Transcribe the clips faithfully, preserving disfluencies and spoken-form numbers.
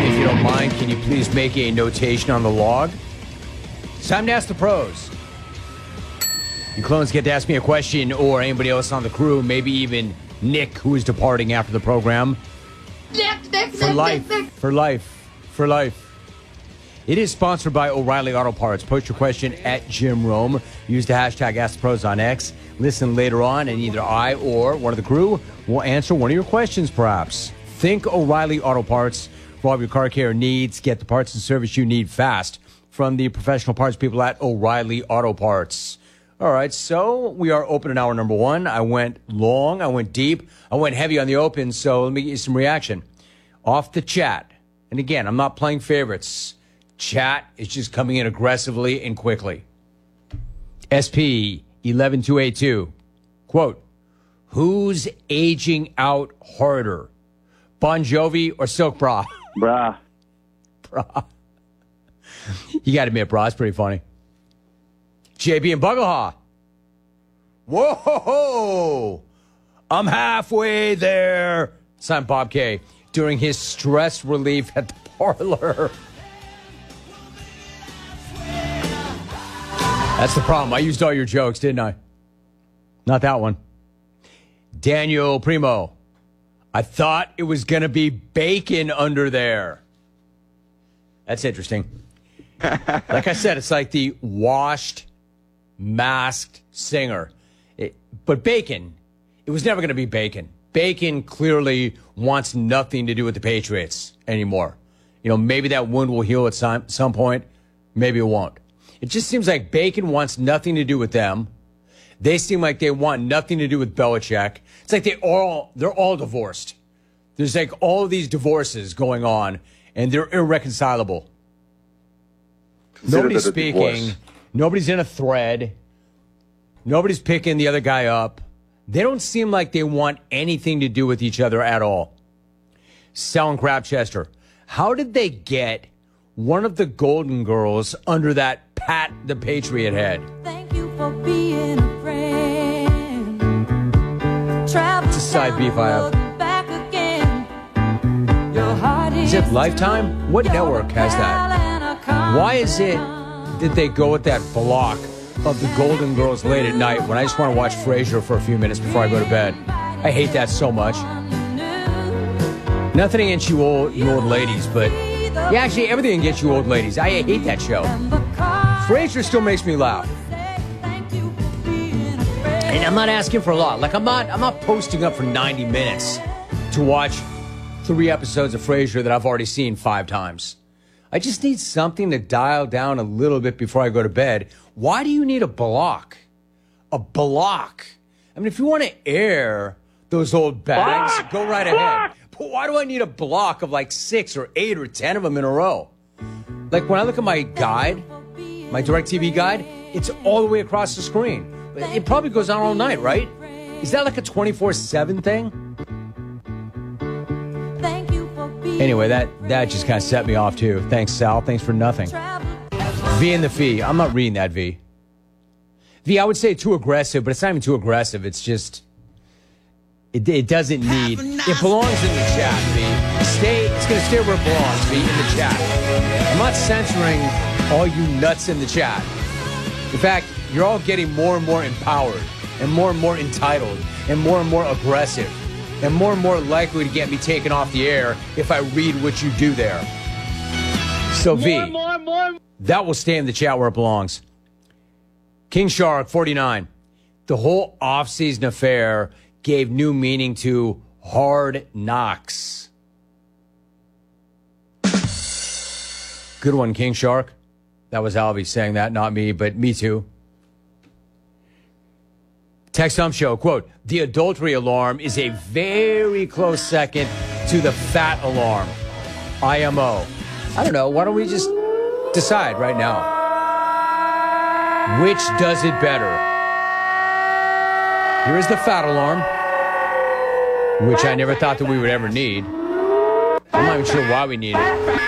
if you don't mind, can you please make a notation on the log? It's time to ask the pros. You clones get to ask me a question, or anybody else on the crew, maybe even Nick, who is departing after the program. Nick, Nick, for Nick, life, Nick, Nick. for life, for life. It is sponsored by O'Reilly Auto Parts. Post your question at Jim Rome. Use the hashtag AskThePros on X. Listen later on, and either I or one of the crew will answer one of your questions, perhaps. Think O'Reilly Auto Parts for all of your car care needs. Get the parts and service you need fast from the professional parts people at O'Reilly Auto Parts. All right, so we are open in hour number one. I went long, I went deep, I went heavy on the open, so let me get you some reaction. Off the chat, and again, I'm not playing favorites. Chat is just coming in aggressively and quickly. S P eleven two eighty-two, quote, who's aging out harder, Bon Jovi or Silk Bra? Brah. Bra. You got to admit, Bra, it's pretty funny. J B and Bugahaw. Whoa! I'm halfway there. Signed Bob K. during his stress relief at the parlor. That's the problem. I used all your jokes, didn't I? Not that one. Daniel Primo. I thought it was going to be bacon under there. That's interesting. Like I said, it's like the washed, masked singer. It, but Bacon, it was never going to be Bacon. Bacon clearly wants nothing to do with the Patriots anymore. You know, maybe that wound will heal at some, some point. Maybe it won't. It just seems like Bacon wants nothing to do with them. They seem like they want nothing to do with Belichick. It's like they all, they're all divorced. There's like all of these divorces going on, and they're irreconcilable. Consider Nobody's that a speaking. divorce. Nobody's in a thread. Nobody's picking the other guy up. They don't seem like they want anything to do with each other at all. Sal and Crabchester, how did they get one of the Golden Girls under that Pat the Patriot head? Thank you for being a friend. Travel It's a side beef I have. back again. Your heart Is it Lifetime? What network has that? Why is it that they go with that block of the Golden Girls late at night when I just want to watch Frasier for a few minutes before I go to bed? I hate that so much. Nothing against you old, you old ladies, but yeah, actually everything against you old ladies. I hate that show. Frasier still makes me laugh. And I'm not asking for a lot. Like I'm not I'm not posting up for ninety minutes to watch three episodes of Frasier that I've already seen five times. I just need something to dial down a little bit before I go to bed. Why do you need a block? A block? I mean, if you want to air those old bags, block, go right block. ahead. But why do I need a block of like six or eight or ten of them in a row? Like when I look at my guide, my DirecTV guide, it's all the way across the screen. It probably goes on all night, right? Is that like a twenty-four seven thing? Anyway, that, that just kind of set me off, too. Thanks, Sal. Thanks for nothing. V and the Fee. I'm not reading that, V. V, I would say too aggressive, but it's not even too aggressive. It's just, it, it doesn't need, it belongs in the chat, V. Stay, it's going to stay where it belongs, V, in the chat. I'm not censoring all you nuts in the chat. In fact, you're all getting more and more empowered and more and more entitled and more and more aggressive and more and more likely to get me taken off the air if I read what you do there. So, V, more, more, more. that will stay in the chat where it belongs. King Shark, forty-nine. The whole off-season affair gave new meaning to Hard Knocks. Good one, King Shark. That was Alvy saying that, not me, but me too. Text Hum Show, quote, the adultery alarm is a very close second to the fat alarm. I M O. I don't know. Why don't we just decide right now? Which does it better? Here is the fat alarm, which I never thought that we would ever need. I'm not even sure why we need it.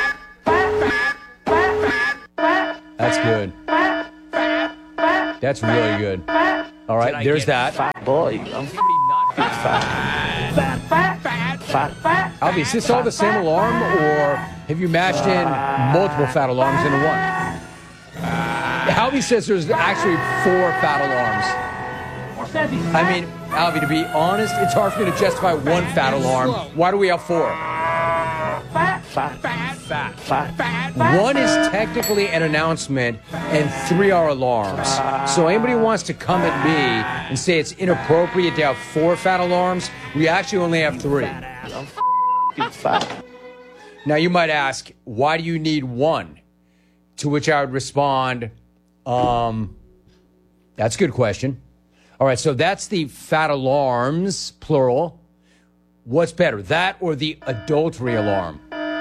That's good. That's really good. All right, there's that. Fat boy. I'm not fat. Fat, fat, fat. Fat. Fat. Albie, is this all the same alarm, or have you mashed in multiple fat alarms into one? Albie says there's actually four fat alarms. I mean, Albie, to be honest, it's hard for me to justify one fat alarm. Why do we have four? Fat. Fat. Fat. Fat. Fat. Fat. One is technically an announcement, and three are alarms. So anybody who wants to come at me and say it's inappropriate to have four fat alarms, we actually only have three. I'm fat. Now you might ask, why do you need one? To which I would respond, um, that's a good question. All right, so that's the fat alarms, plural. What's better, that or the adultery alarm?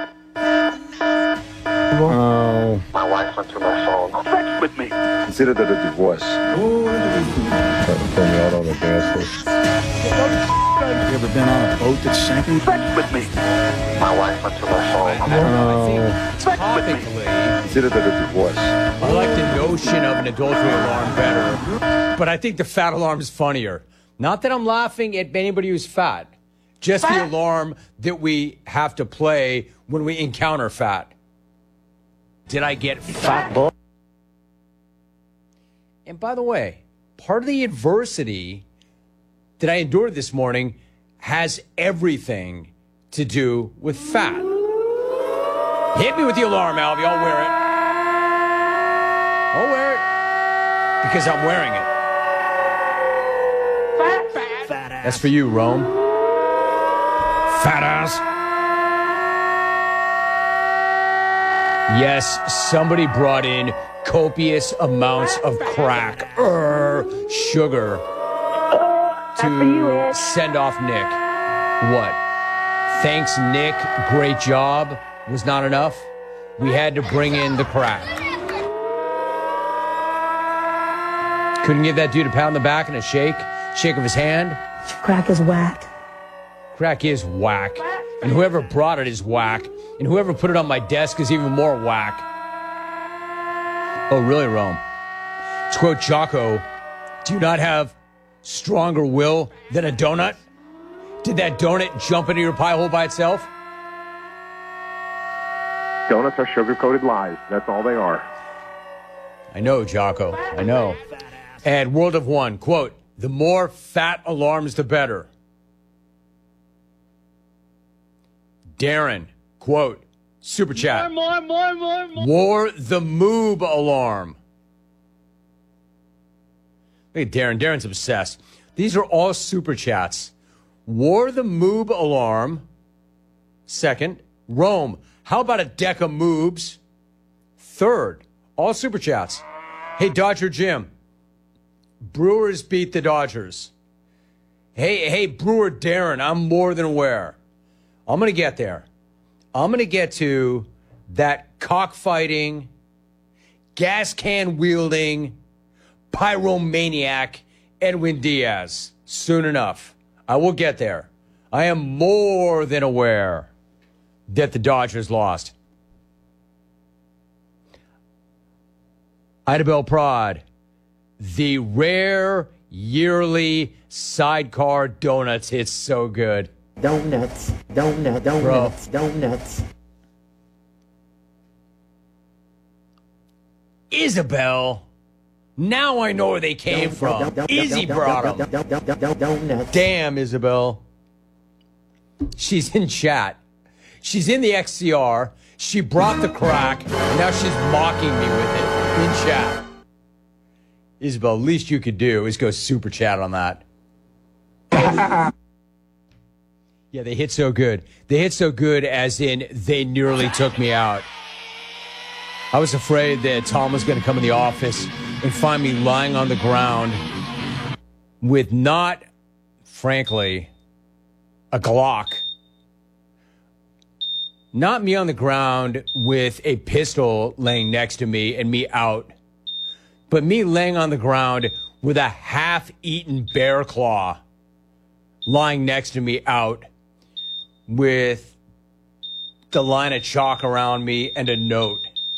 Oh. My wife went through my phone. Sex with me. Consider that a divorce. Ooh. Put me out on the dance floor. You ever been on a boat that's sinking? Sex with me. My wife went through my phone. Oh. Sex with me. Topically, Consider that a divorce. I like the notion of an adultery alarm better, but I think the fat alarm is funnier. Not that I'm laughing at anybody who's fat, just the alarm that we have to play when we encounter fat. Did I get fat? Boy. And by the way, part of the adversity that I endured this morning has everything to do with fat. Hit me with the alarm, Albie. I'll wear it. I'll wear it because I'm wearing it. Fat. Fat. Fat ass. That's for you, Rome. Fat ass. Yes, somebody brought in copious amounts of crack, er, sugar to send off Nick. What? Thanks, Nick. Great job. Was not enough. We had to bring in the crack. Couldn't give that dude a pat on the back and a shake, shake of his hand. Crack is whack. Crack is whack. And whoever brought it is whack. And whoever put it on my desk is even more whack. Oh, really, Rome? To quote Jocko, do you not have stronger will than a donut? Did that donut jump into your pie hole by itself? Donuts are sugar-coated lies. That's all they are. I know, Jocko. I know. And World of One, quote, the more fat alarms, the better. Darren, quote, super chat. More, more, more, more. Wore the moob alarm. Look at Darren. Darren's obsessed. These are all super chats. Wore the moob alarm. Second. Rome. How about a deck of moobs? Third. All super chats. Hey, Dodger Jim. Brewers beat the Dodgers. Hey, hey, Brewer Darren. I'm more than aware. I'm going to get there. I'm going to get to that cockfighting, gas can wielding, pyromaniac Edwin Diaz soon enough. I will get there. I am more than aware that the Dodgers lost. Idabel Prod, the rare yearly sidecar donuts. It's so good. Donuts, donut, donuts, donuts. Isabel, now I know where they came from. Izzy brought them. Donuts. Damn, Isabel. She's in chat. She's in the X C R. She brought the crack, and now she's mocking me with it in chat. Isabel, least you could do is go super chat on that. Yeah, they hit so good. They hit so good as in they nearly took me out. I was afraid that Tom was going to come in the office and find me lying on the ground with not, frankly, a Glock. Not me on the ground with a pistol laying next to me and me out, but me laying on the ground with a half-eaten bear claw lying next to me out with the line of chalk around me and a note.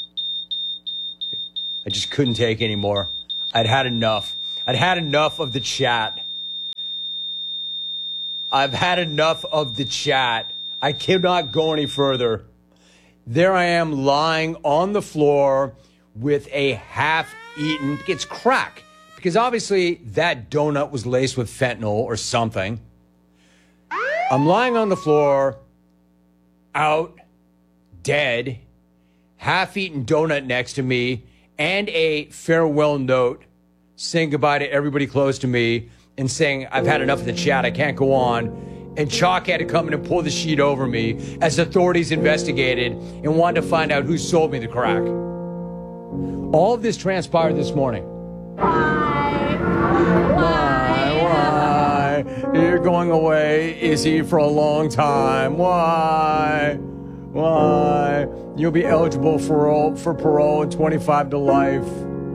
I just couldn't take anymore. I'd had enough. I'd had enough of the chat. I've had enough of the chat I cannot go any further. There I am lying on the floor with a half-eaten, it's crack. Because obviously that donut was laced with fentanyl or something. I'm lying on the floor, out, dead, half-eaten donut next to me, and a farewell note saying goodbye to everybody close to me and saying, I've had enough of the chat, I can't go on. And Chalk had to come in and pull the sheet over me as authorities investigated and wanted to find out who sold me the crack. All of this transpired this morning. Why? Why? You're going away, Izzy, for a long time. Why? Why? You'll be eligible for, for parole and twenty-five to life.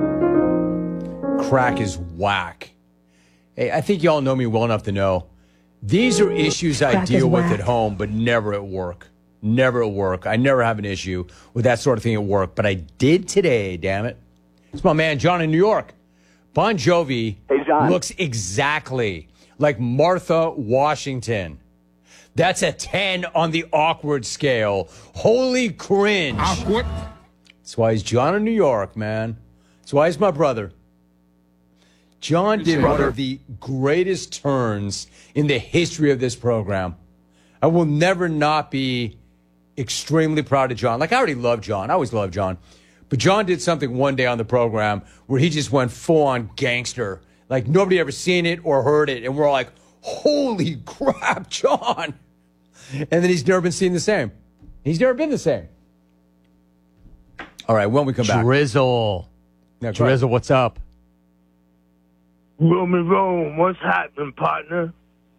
Crack is whack. Hey, I think y'all know me well enough to know these are issues I deal with at home, but never at work. Never at work. I never have an issue with that sort of thing at work, but I did today, damn it. It's my man, John in New York. Bon Jovi Hey, John. looks exactly like Martha Washington. That's a ten on the awkward scale. Holy cringe. Awkward. That's why he's John in New York, man. That's why he's my brother. John did one of the greatest turns in the history of this program. I will never not be extremely proud of John. Like, I already love John. I always love John. But John did something one day on the program where he just went full-on gangster. Like, nobody ever seen it or heard it. And we're all like, holy crap, John. And then he's never been seen the same. He's never been the same. All right, when we come back. Drizzle. Now, Drizzle, what's up? Romy Rome, what's happening, partner?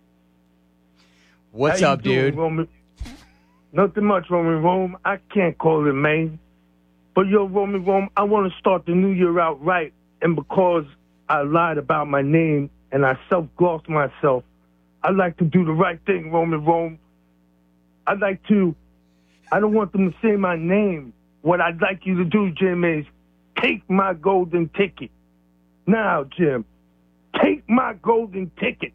What's How up, you doing, dude? Romy? Nothing much, Romy Rome. I can't call it Maine. But yo, Romy Rome, I want to start the new year out right. And because I lied about my name and I self-glossed myself, I'd like to do the right thing, Romy Rome. I'd like to, I don't want them to say my name. What I'd like you to do, Jim, is take my golden ticket. Now, Jim, take my golden ticket.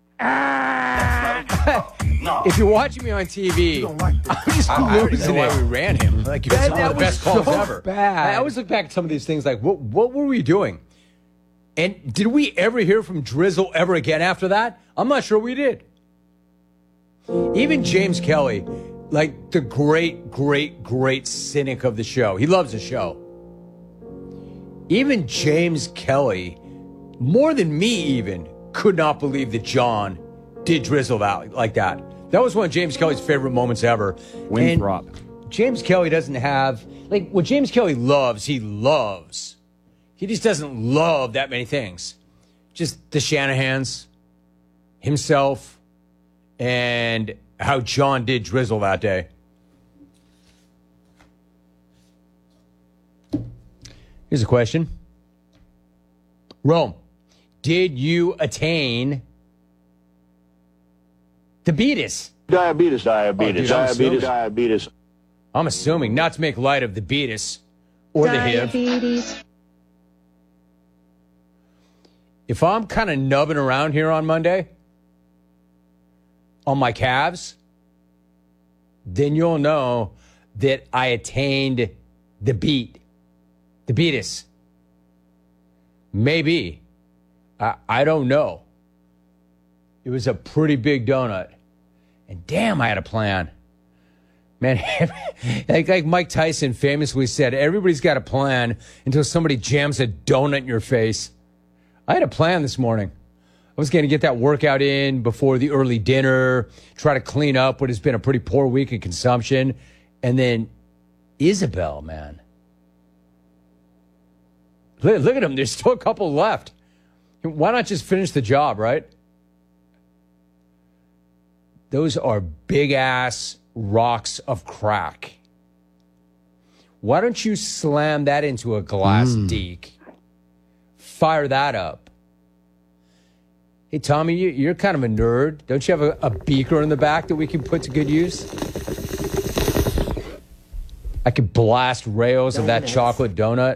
If you're watching me on T V, I'm just losing it. We ran him. Like, it's one of the best calls ever. I always look back at some of these things like, what, what were we doing? And did we ever hear from Drizzle ever again after that? I'm not sure we did. Even James Kelly, like the great, great, great cynic of the show. He loves the show. Even James Kelly, more than me even, could not believe that John did Drizzle that, like that. That was one of James Kelly's favorite moments ever. Winthrop. And James Kelly doesn't have, like, what James Kelly loves, he loves. He just doesn't love that many things. Just the Shanahans, himself, and how John did Drizzle that day. Here's a question. Rome, did you attain the beatus? Diabetes, diabetes, Oh, dude, I'm diabetes, assuming. diabetes. I'm assuming, not to make light of the beatus or the H I V. Diabetes. If I'm kind of nubbing around here on Monday on my calves, then you'll know that I attained the beat, the beatus. Maybe. I, I don't know. It was a pretty big donut. And damn, I had a plan. Man, like, like Mike Tyson famously said, everybody's got a plan until somebody jams a donut in your face. I had a plan this morning. I was going to get that workout in before the early dinner, try to clean up what has been a pretty poor week of consumption. And then Isabel, man. Look, look at them. There's still a couple left. Why not just finish the job, right? Those are big-ass rocks of crack. Why don't you slam that into a glass Mm. deek? Fire that up. Hey, Tommy, you, you're kind of a nerd. Don't you have a, a beaker in the back that we can put to good use? I could blast rails of that Donuts. chocolate donut.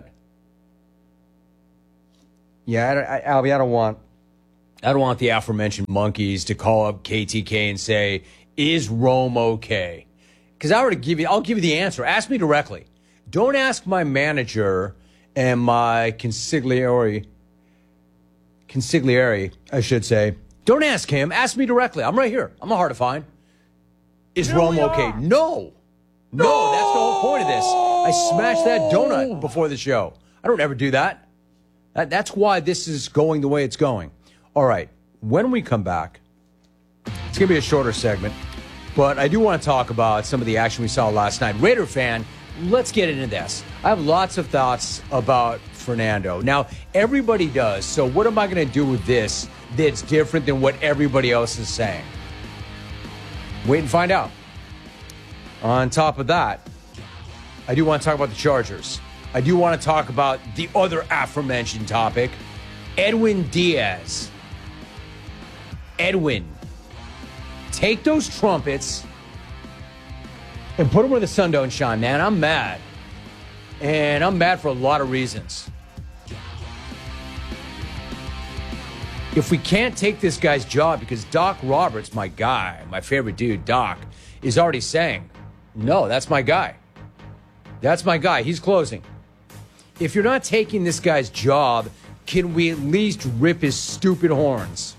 Yeah, I, don't- I, Albie, I don't want, I don't want the aforementioned monkeys to call up K T K and say, Is Rome okay? Because I already give you, I'll give you the answer. Ask me directly. Don't ask my manager and my consigliere, consigliere, I should say. Don't ask him. Ask me directly. I'm right here. I'm not hard to find. Is here Rome okay? No. no. No, that's the whole point of this. I smashed that donut before the show. I don't ever do that. that. That's why this is going the way it's going. All right. When we come back, it's going to be a shorter segment, but I do want to talk about some of the action we saw last night. Raider fan, let's get into this. I have lots of thoughts about Fernando. Now, everybody does, so what am I going to do with this that's different than what everybody else is saying? Wait and find out. On top of that, I do want to talk about the Chargers. I do want to talk about the other aforementioned topic, Edwin Diaz. Edwin, take those trumpets and put them where the sun don't shine, man. I'm mad. And I'm mad for a lot of reasons. If we can't take this guy's job, because Doc Roberts, my guy, my favorite dude, Doc, is already saying, no, that's my guy. That's my guy. He's closing. If you're not taking this guy's job, can we at least rip his stupid horns?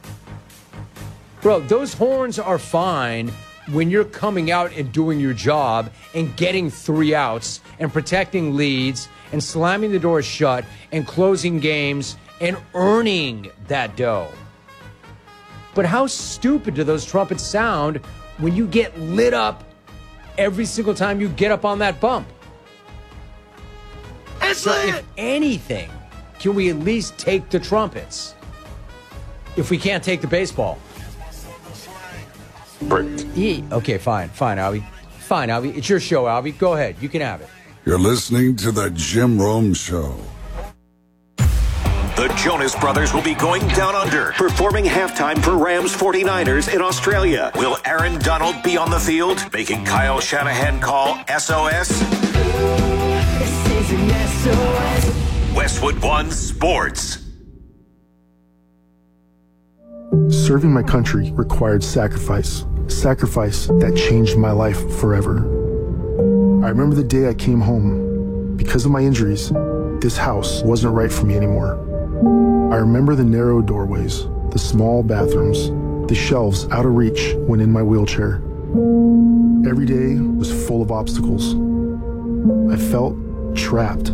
Bro, those horns are fine when you're coming out and doing your job and getting three outs and protecting leads and slamming the doors shut and closing games and earning that dough. But how stupid do those trumpets sound when you get lit up every single time you get up on that bump? So if anything, can we at least take the trumpets? If we can't take the baseball. Yeah, okay, fine, fine, Albie. Fine, Albie. It's your show, Albie. Go ahead. You can have it. You're listening to the Jim Rome Show. The Jonas Brothers will be going down under, performing halftime for Rams forty-niners in Australia. Will Aaron Donald be on the field, making Kyle Shanahan call S O S? This is an S O S. Westwood One Sports. Serving my country required sacrifice. Sacrifice that changed my life forever. I remember the day I came home. Because of my injuries, this house wasn't right for me anymore. I remember the narrow doorways, the small bathrooms, the shelves out of reach when in my wheelchair. Every day was full of obstacles. I felt trapped.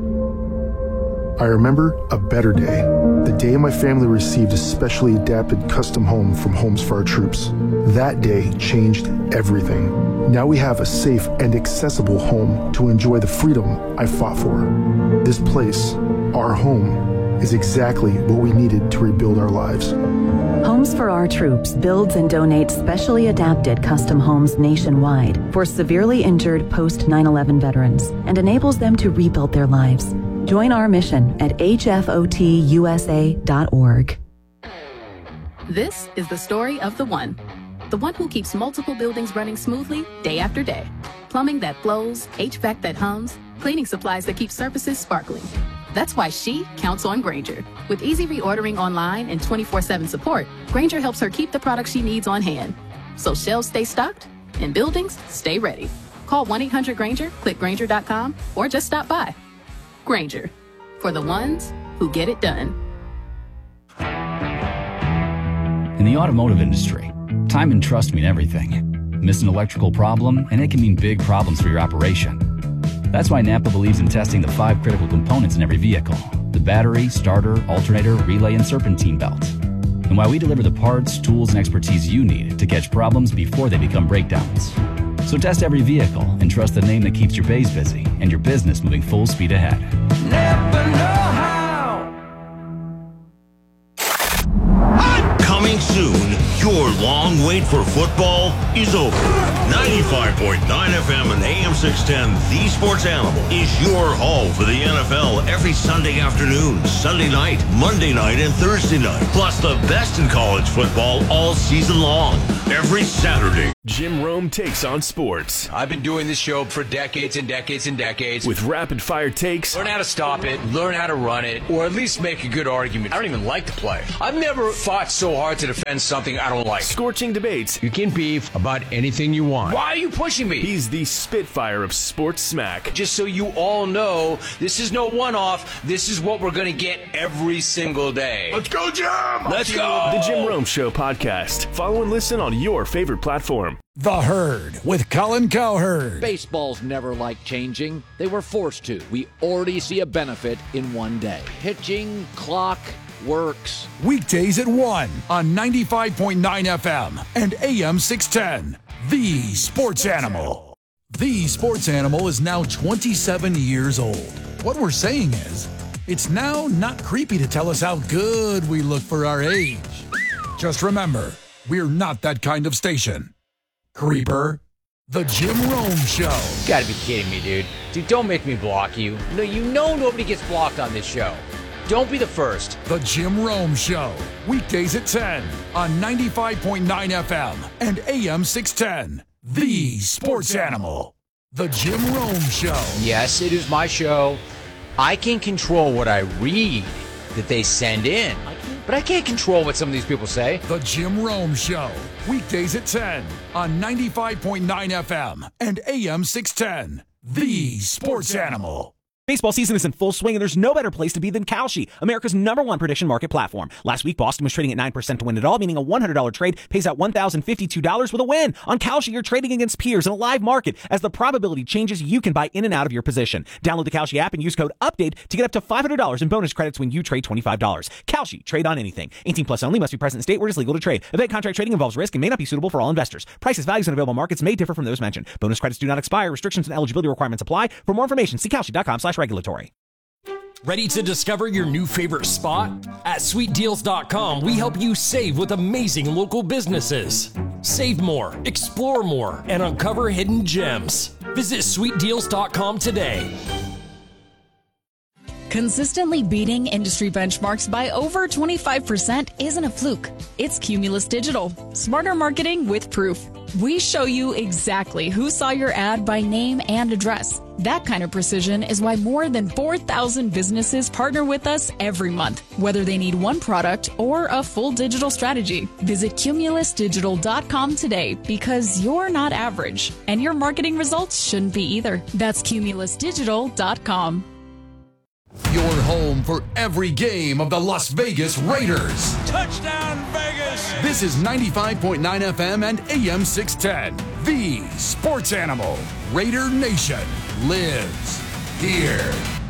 I remember a better day, the day my family received a specially adapted custom home from Homes for Our Troops. That day changed everything. Now we have a safe and accessible home to enjoy the freedom I fought for. This place, our home, is exactly what we needed to rebuild our lives. Homes for Our Troops builds and donates specially adapted custom homes nationwide for severely injured post nine eleven veterans and enables them to rebuild their lives. Join our mission at H F O T U S A dot org. This is the story of the one. The one who keeps multiple buildings running smoothly day after day. Plumbing that flows, H V A C that hums, cleaning supplies that keep surfaces sparkling. That's why she counts on Grainger. With easy reordering online and twenty-four seven support, Grainger helps her keep the products she needs on hand. So shelves stay stocked and buildings stay ready. Call one eight hundred Grainger, click Grainger dot com, or just stop by. Grainger, for the ones who get it done. In the automotive industry, time and trust mean everything. Miss an electrical problem, and it can mean big problems for your operation. That's why Napa believes in testing the five critical components in every vehicle: the battery, starter, alternator, relay, and serpentine belt. And why we deliver the parts, tools, and expertise you need to catch problems before they become breakdowns. So test every vehicle and trust the name that keeps your bays busy and your business moving full speed ahead. Never know how. Coming soon, your long wait for football is over. ninety-five point nine F M and A M six ten, The Sports Animal, is your hall for the N F L every Sunday afternoon, Sunday night, Monday night, and Thursday night. Plus the best in college football all season long. every Saturday. Jim Rome takes on sports. I've been doing this show for decades and decades and decades. With rapid-fire takes. Learn how to stop it, learn how to run it, or at least make a good argument. I don't even like the play. I've never fought so hard to defend something I don't like. Scorching debates. You can beef about anything you want. Why are you pushing me? He's the Spitfire of sports smack. Just so you all know, this is no one-off. This is what we're going to get every single day. Let's go, Jim! Let's go! The Jim Rome Show podcast. Follow and listen on your favorite platform. The Herd with Colin Cowherd. Baseball's never liked changing. They were forced to. We already see a benefit in one day. Pitching, clock, works. Weekdays at one on ninety-five point nine F M and A M six ten. The Sports Animal. The Sports Animal is now twenty-seven years old. What we're saying is, it's now not creepy to tell us how good we look for our age. Just remember, we're not that kind of station. Creeper. The Jim Rome Show. You gotta be kidding me, dude. Dude, don't make me block you. No, you know nobody gets blocked on this show. Don't be the first. The Jim Rome Show. Weekdays at ten on ninety-five point nine F M and A M six ten. The Sports Animal. The Jim Rome Show. Yes, it is my show. I can control what I read that they send in. But I can't control what some of these people say. The Jim Rome Show. Weekdays at ten on ninety-five point nine F M and A M six ten. The Sports Animal. Baseball season is in full swing, and there's no better place to be than Kalshi, America's number one prediction market platform. Last week, Boston was trading at nine percent to win it all, meaning a one hundred dollars trade pays out one thousand fifty-two dollars with a win. On Kalshi, you're trading against peers in a live market. As the probability changes, you can buy in and out of your position. Download the Kalshi app and use code UPDATE to get up to five hundred dollars in bonus credits when you trade twenty-five dollars. Kalshi, trade on anything. eighteen plus only, must be present in state where it is legal to trade. Event contract trading involves risk and may not be suitable for all investors. Prices, values, and available markets may differ from those mentioned. Bonus credits do not expire. Restrictions and eligibility requirements apply. For more information, see kalshi.com slash regulatory. Ready to discover your new favorite spot? At sweet deals dot com, we help you save with amazing local businesses. Save more, explore more, and uncover hidden gems. Visit sweet deals dot com today. Consistently beating industry benchmarks by over twenty-five percent isn't a fluke. It's Cumulus Digital. Smarter marketing with proof. We show you exactly who saw your ad by name and address. That kind of precision is why more than four thousand businesses partner with us every month, whether they need one product or a full digital strategy. Visit cumulus digital dot com today, because you're not average, and your marketing results shouldn't be either. That's cumulus digital dot com. Your home for every game of the Las Vegas Raiders. Touchdown, Vegas! This is ninety-five point nine F M and A M six ten. The Sports Animal. Raider Nation lives here.